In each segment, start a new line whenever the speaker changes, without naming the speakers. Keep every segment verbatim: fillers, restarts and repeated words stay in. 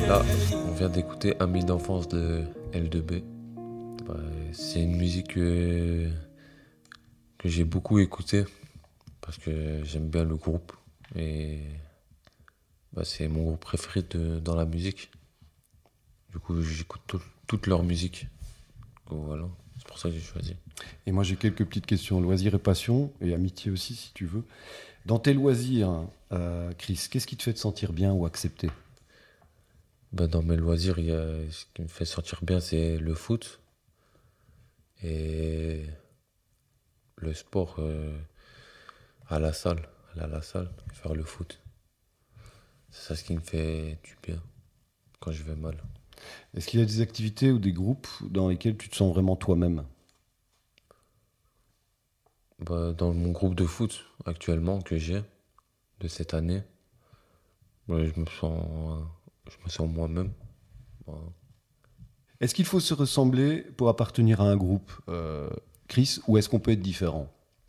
Là, on vient d'écouter Amis d'enfance de L deux B. Bah, c'est une musique que, que j'ai beaucoup écoutée parce que j'aime bien le groupe et bah, c'est mon groupe préféré de- dans la musique. Du coup, j'écoute tout- toute leur musique. Donc, voilà, c'est pour ça que j'ai choisi.
Et moi, j'ai quelques petites questions. Loisirs et passion, et amitié aussi, si tu veux. Dans tes loisirs, euh, Chris, qu'est-ce qui te fait te sentir bien ou accepté?
Bah, dans mes loisirs, il y a, ce qui me fait sentir bien, c'est le foot et le sport euh, à la salle, aller à la salle, faire le foot. C'est ça ce qui me fait du bien quand je vais mal.
Est-ce qu'il y a des activités ou des groupes dans lesquels tu te sens vraiment toi-même?
Bah, dans mon groupe de foot actuellement que j'ai de cette année, ouais, je me sens, je me sens moi-même. Voilà.
Est-ce qu'il faut se ressembler pour appartenir à un groupe, euh, Chris, ou est-ce qu'on peut être différent?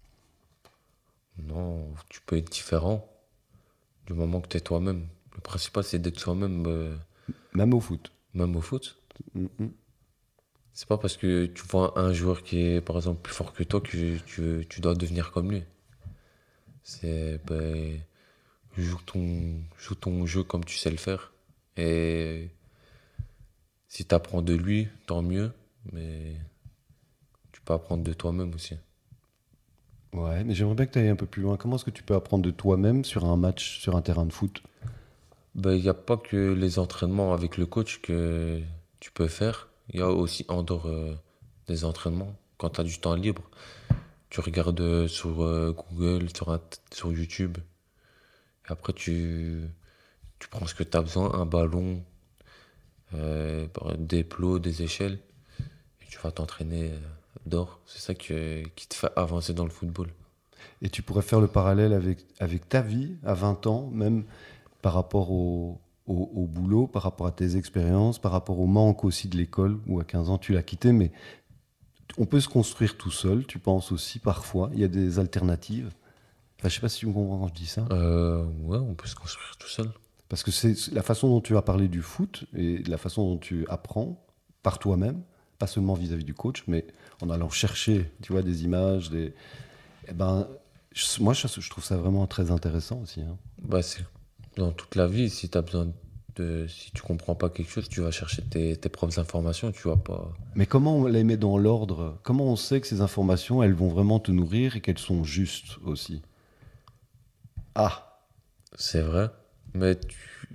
Non, tu peux être différent du moment que tu es toi-même. Le principal, c'est d'être soi-même, euh,
Même au foot.
même au foot.
Mhm.
C'est pas parce que tu vois un joueur qui est, par exemple, plus fort que toi que tu, tu dois devenir comme lui. C'est, ben, joue ton, joue ton jeu comme tu sais le faire. Et si tu apprends de lui, tant mieux. Mais tu peux apprendre de toi-même aussi.
Ouais, mais j'aimerais bien que tu ailles un peu plus loin. Comment est-ce que tu peux apprendre de toi-même sur un match, sur un terrain de foot?
Ben, il n'y a pas que les entraînements avec le coach que tu peux faire. Il y a aussi en dehors euh, des entraînements. Quand tu as du temps libre, tu regardes euh, sur euh, Google, sur, Int- sur YouTube. Et après, tu, tu prends ce que tu as besoin, un ballon, euh, des plots, des échelles. Et tu vas t'entraîner euh, dehors. C'est ça que- qui te fait avancer dans le football.
Et tu pourrais faire le parallèle avec, avec ta vie à vingt ans, même par rapport au, au, au boulot, par rapport à tes expériences, par rapport au manque aussi de l'école, où à quinze ans tu l'as quitté, mais on peut se construire tout seul, tu penses aussi parfois, il y a des alternatives. Enfin, je sais pas si tu me comprends quand je dis ça.
Euh, ouais, on peut se construire tout seul.
Parce que c'est la façon dont tu as parlé du foot et la façon dont tu apprends par toi-même, pas seulement vis-à-vis du coach, mais en allant chercher, tu vois, des images, des... Eh ben, je- moi, je, je trouve ça vraiment très intéressant aussi, hein.
Bah, c'est dans toute la vie, si t'as besoin de, si tu comprends pas quelque chose, tu vas chercher tes, tes propres informations, tu vas pas.
Mais comment on les met dans l'ordre? Comment on sait que ces informations, elles vont vraiment te nourrir et qu'elles sont justes aussi? Ah,
C'est vrai. Mais tu,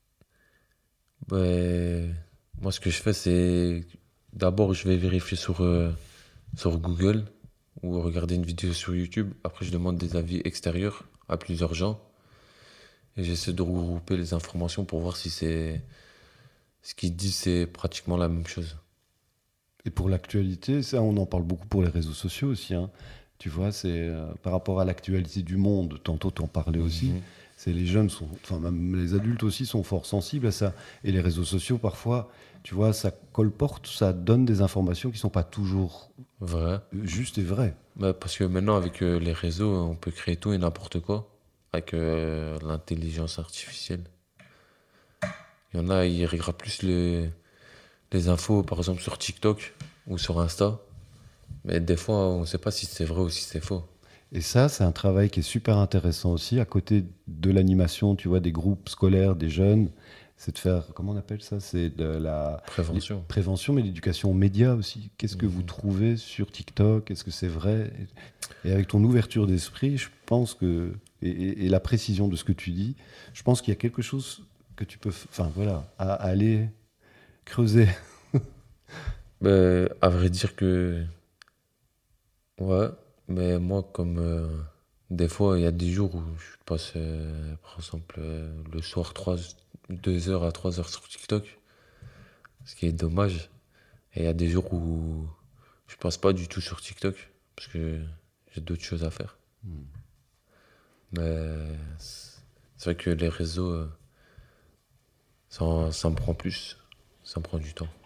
ouais, moi, ce que je fais, c'est d'abord, je vais vérifier sur, euh, sur Google ou regarder une vidéo sur YouTube. Après, je demande des avis extérieurs à plusieurs gens et j'essaie de regrouper les informations pour voir si c'est ce qu'ils disent, c'est pratiquement la même chose.
et pour l'actualité, ça, on en parle beaucoup pour les réseaux sociaux aussi, hein. Tu vois, c'est euh, par rapport à l'actualité du monde, tantôt t'en parlais aussi,
Mhm.
c'est les jeunes, sont, enfin même les adultes aussi sont fort sensibles à ça. Et les réseaux sociaux, parfois, tu vois, ça colporte, ça donne des informations qui sont pas toujours
Vrai.
justes et vraies.
Bah, parce que maintenant, avec euh, les réseaux, on peut créer tout et n'importe quoi. Avec euh, l'intelligence artificielle. Il y en a, ils regardent plus le- les infos, par exemple, sur TikTok ou sur Insta. Mais des fois, on ne sait pas si c'est vrai ou si c'est faux.
Et ça, c'est un travail qui est super intéressant aussi, à côté de l'animation, tu vois, des groupes scolaires, des jeunes, c'est de faire, comment on appelle ça? C'est de la les-
Prévention.
prévention, mais l'éducation aux médias aussi. Qu'est-ce que vous
Mhm.
trouvez sur TikTok? Est-ce que c'est vrai? Et avec ton ouverture d'esprit, je pense que, et, et- et la précision de ce que tu dis, je pense qu'il y a quelque chose que tu peux, f- enfin voilà, à, à aller creuser.
Ben, à vrai dire que, ouais, mais moi, comme euh, des fois, il y a des jours où je passe, euh, par exemple, euh, le soir, trois deux heures à trois heures sur TikTok, ce qui est dommage. Et il y a des jours où je passe pas du tout sur TikTok, parce que j'ai d'autres choses à faire. Mais c'est c'est vrai que les réseaux, euh, ça, en- ça me prend plus, ça me prend du temps.